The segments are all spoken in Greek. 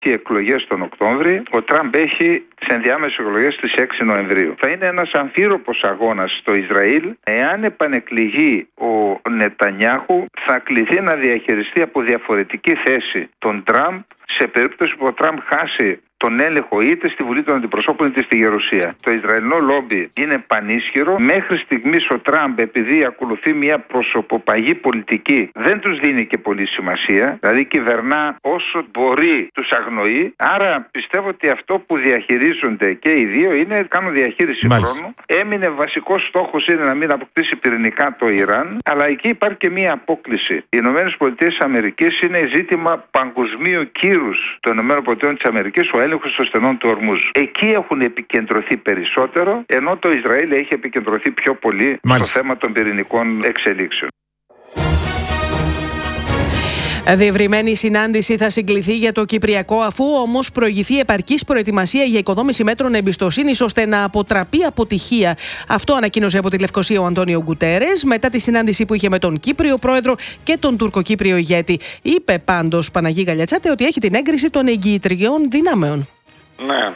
οι εκλογές τον Οκτώβρη, ο Τραμπ έχει τις ενδιάμεσες εκλογές στις 6 Νοεμβρίου. Θα είναι ένας αμφίροπος αγώνας στο Ισραήλ. Εάν επανεκλεγεί ο Νετανιάχου, θα κληθεί να διαχειριστεί από διαφορετική θέση τον Τραμπ σε περίπτωση που ο Τραμπ χάσει τον έλεγχο είτε στη Βουλή των Αντιπροσώπων είτε στη Γερουσία. Το Ισραηλινό λόμπι είναι πανίσχυρο. Μέχρι στιγμής ο Τραμπ, επειδή ακολουθεί μια προσωποπαγή πολιτική, δεν τους δίνει και πολύ σημασία. Δηλαδή κυβερνά όσο μπορεί, τους αγνοεί. Άρα πιστεύω ότι αυτό που διαχειρίζονται και οι δύο είναι κάνουν διαχείριση χρόνου. Έμεινε βασικός στόχος είναι να μην αποκτήσει πυρηνικά το Ιράν. Αλλά εκεί υπάρχει και μια απόκλιση. Οι ΗΠΑ είναι ζήτημα παγκοσμίου κύρους των ΗΠΑ, ο έλεγχος των στενών του Ορμούζ. Εκεί έχουν επικεντρωθεί περισσότερο, ενώ το Ισραήλ έχει επικεντρωθεί πιο πολύ στο θέμα των πυρηνικών εξελίξεων. Διευρυμένη συνάντηση θα συγκληθεί για το Κυπριακό, αφού όμως προηγηθεί επαρκής προετοιμασία για οικοδόμηση μέτρων εμπιστοσύνης ώστε να αποτραπεί αποτυχία. Αυτό ανακοίνωσε από τη Λευκοσία ο Αντώνιο Γκουτέρες μετά τη συνάντηση που είχε με τον Κύπριο πρόεδρο και τον Τουρκοκύπριο ηγέτη. Είπε πάντως Παναγί Γαλιατσάτε ότι έχει την έγκριση των εγκυητριών δυνάμεων. Ναι,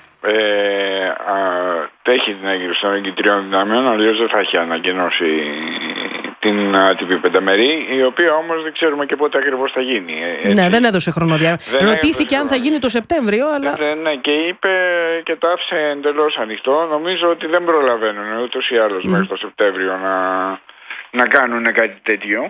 έχει την έγκριση των εγκυητριών δυνάμεων, αλλιώς δεν θα έχει ανακοινώσει την άτυπη πενταμερή, η οποία όμως δεν ξέρουμε και πότε ακριβώς θα γίνει. Ναι, δεν έδωσε χρονοδιάγραμμα. Ρωτήθηκε αν θα γίνει το Σεπτέμβριο, αλλά. Ναι, και είπε και το άφησε εντελώς ανοιχτό. Νομίζω ότι δεν προλαβαίνουν ούτως ή άλλως μέχρι το Σεπτέμβριο να κάνουν κάτι τέτοιο.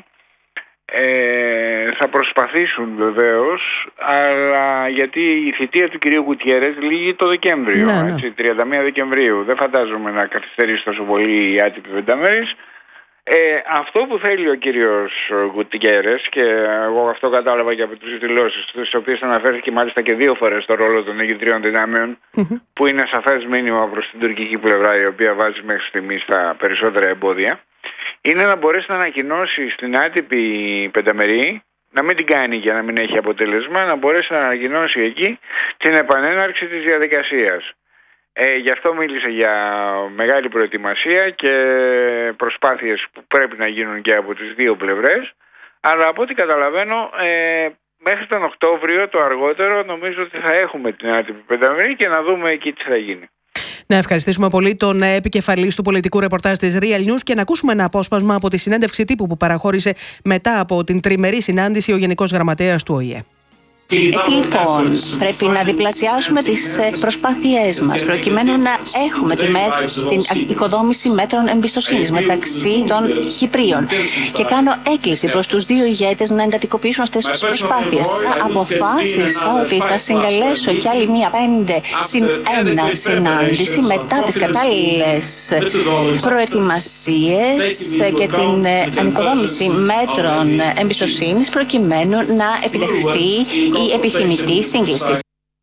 Θα προσπαθήσουν βεβαίως, αλλά γιατί η θητεία του κυρίου Γκουτιέρες λήγει το Δεκέμβριο, έτσι, 31 Δεκεμβρίου. Δεν φαντάζομαι να καθυστερήσει τόσο πολύ η άτυπη πενταμέρης. Αυτό που θέλει ο κύριος Γκουτιέρες, και εγώ αυτό κατάλαβα και από τις δηλώσεις του, στις οποίες αναφέρθηκε μάλιστα και 2 φορές στο ρόλο των εγκυητριών δυνάμεων, που είναι σαφές μήνυμα προς την τουρκική πλευρά, η οποία βάζει μέχρι στιγμής τα περισσότερα εμπόδια, είναι να μπορέσει να ανακοινώσει στην άτυπη πενταμερή, να μην την κάνει για να μην έχει αποτέλεσμα, να μπορέσει να ανακοινώσει εκεί την επανέναρξη της διαδικασίας. Γι' αυτό μίλησε για μεγάλη προετοιμασία και προσπάθειες που πρέπει να γίνουν και από τις δύο πλευρές, αλλά από ό,τι καταλαβαίνω μέχρι τον Οκτώβριο το αργότερο νομίζω ότι θα έχουμε την άτυπη πενταμερή και να δούμε εκεί τι θα γίνει. Να ευχαριστήσουμε πολύ τον επικεφαλής του πολιτικού ρεπορτάζ της Real News και να ακούσουμε ένα απόσπασμα από τη συνέντευξη τύπου που παραχώρησε μετά από την τριμερή συνάντηση ο Γενικός Γραμματέας του ΟΗΕ. Έτσι λοιπόν πρέπει να διπλασιάσουμε τις προσπάθειές μας προκειμένου να έχουμε την οικοδόμηση μέτρων εμπιστοσύνης μεταξύ των Κυπρίων, και κάνω έκκληση προς τους δύο ηγέτες να εντατικοποιήσουν αυτές τις προσπάθειες. Αποφάσισα ότι θα συγκαλέσω κι άλλη μία 5+1 συνάντηση μετά τις κατάλληλες προετοιμασίες και την ανοικοδόμηση μέτρων εμπιστοσύνης προκειμένου να επιτευχθεί η επιθυμητή σύγκληση.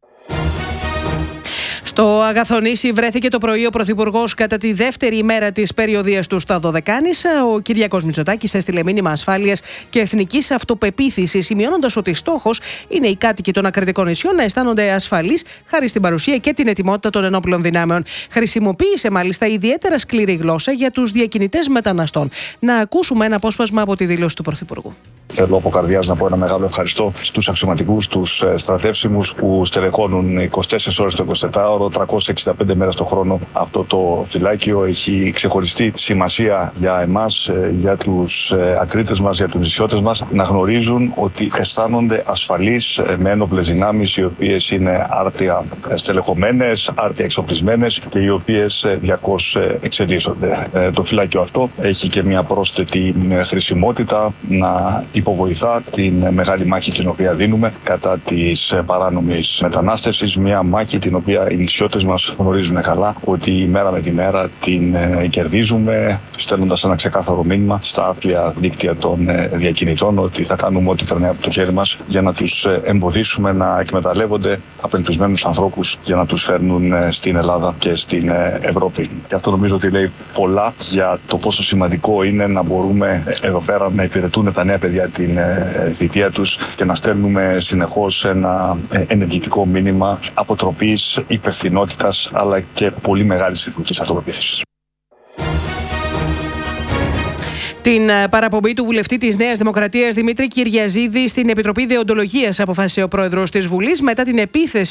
Στο Αγαθονήσι βρέθηκε το πρωί ο Πρωθυπουργός κατά τη δεύτερη ημέρα της περιοδίας του στα Δωδεκάνησα. Ο Κυριάκος Μητσοτάκης έστειλε μήνυμα ασφάλειας και εθνικής αυτοπεποίθησης, σημειώνοντας ότι στόχος είναι οι κάτοικοι των ακριτικών νησιών να αισθάνονται ασφαλείς χάρη στην παρουσία και την ετοιμότητα των ενόπλων δυνάμεων. Χρησιμοποίησε μάλιστα ιδιαίτερα σκληρή γλώσσα για τους διακινητές μεταναστών. Να ακούσουμε ένα απόσπασμα από τη δήλωση του Πρωθυπουργού. Θέλω από καρδιάς να πω ένα μεγάλο ευχαριστώ στους αξιωματικούς, τους στρατεύσιμους που στελεχώνουν 24 ώρες το 24ωρο, 365 μέρες το χρόνο αυτό το φυλάκιο. Έχει ξεχωριστή σημασία για εμάς, για τους ακρίτες μας, για τους νησιώτες μας, να γνωρίζουν ότι αισθάνονται ασφαλείς με ένοπλες δυνάμεις, οι οποίες είναι άρτια στελεχωμένες, άρτια εξοπλισμένες και οι οποίες διαρκώς εξελίσσονται. Το φυλάκιο αυτό έχει και μια πρόσθετη χρησιμότητα να υποβοηθά την μεγάλη μάχη την οποία δίνουμε κατά της παράνομης μετανάστευσης. Μια μάχη την οποία οι νησιώτες μας γνωρίζουν καλά ότι μέρα με τη μέρα την κερδίζουμε, στέλνοντας ένα ξεκάθαρο μήνυμα στα άθλια δίκτυα των διακινητών ότι θα κάνουμε ό,τι περνάει από το χέρι μας για να τους εμποδίσουμε να εκμεταλλεύονται απελπισμένους ανθρώπους για να τους φέρνουν στην Ελλάδα και στην Ευρώπη. Και αυτό νομίζω ότι λέει πολλά για το πόσο σημαντικό είναι να μπορούμε εδώ πέρα να υπηρετούν τα νέα παιδιά την θητεία τους και να στέλνουμε συνεχώς ένα ενεργητικό μήνυμα αποτροπής, υπευθυνότητας αλλά και πολύ μεγάλης ηθικής αυτοπεποίθησης. Την παραπομπή του βουλευτή της Νέας Δημοκρατίας Δημήτρη Κυριαζίδη στην Επιτροπή Δεοντολογίας αποφάσισε ο πρόεδρος της Βουλής μετά την επίθεση